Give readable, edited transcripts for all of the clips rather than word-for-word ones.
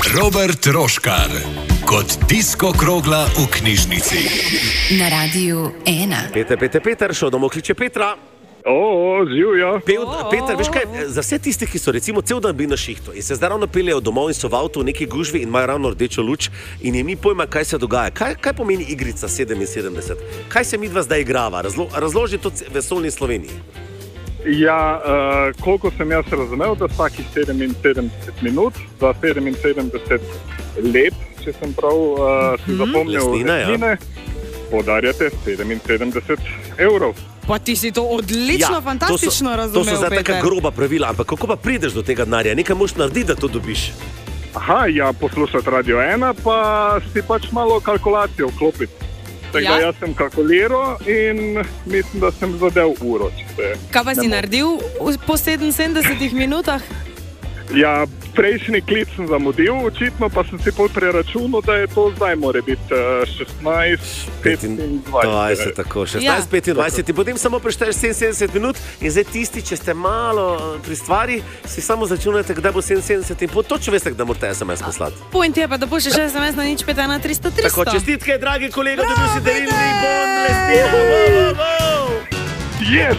Robert Roškar kot disko krogla v knjižnici. Na Radiu 1. Peter, šel domov kliče Petra. Živjo. Peter, veš kaj, za vse tisti, ki so recimo cel dan bili na šihtu in se zdaj ravno peljejo domov in so v avtu v neki gužvi in imajo ravno rdečo luč in jim ni pojma, kaj se dogaja. Kaj pomeni igrica 77? Kaj se midva zdaj igrava? Razloži to vesolni Sloveniji. Ja, koliko sem jaz razumel, da vsaki 77 minut za 77 let, če sem prav si zapomnil lesnine, podarjate 77 evrov. Pa ti si to odlično, fantastično razumel, Peter. To so zdaj taka groba pravila, ampak kako pa prideš do tega denarja? Nekaj moraš narediti, da to dobiš. Poslušati Radio 1, pa si pač malo kalkulacijo vklopiti. Tega jaz sem kalkuliral in mislim, da sem zadev uro. Kaj pa si naredil po 77 minutah? Ja, prejšnji klic sem zamudil, očitno pa sem si pol preračunal, da je to zdaj mora biti 16:25. Tako, 16:25 in potem samo prešteješ 77 minut in zdaj tisti, če ste malo pri stvari, si samo začunajte, kdaj bo 77 in točno veste, kdaj morate SMS poslati. Point je pa, da pošlješ SMS na 0513 300 300. Tako, čestitke, dragi kolega, da bi si darilni bon lesnina. Yes!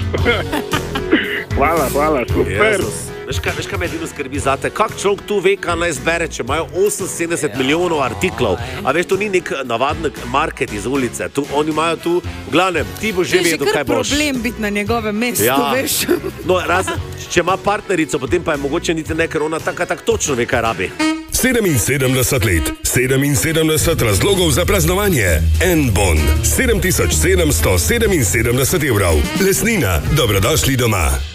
Hvala, super. Veš kaj me edino skrbi zate? Kak človek tu ve, kaj naj zbere, če imajo 78 milijonov artiklov? A veš, to ni nek navaden market iz ulice. Oni imajo tu, v glavnem, ti bo že vedel, kaj boš. To je že kar problem biti na njegovem mestu, veš. No, če ima partnerico, potem pa je mogoče niti ne, ker ona tako točno ve, kaj rabi. 77 let, 77 razlogov za praznovanje. En bon, 7777 evrov. Lesnina, dobrodošli doma.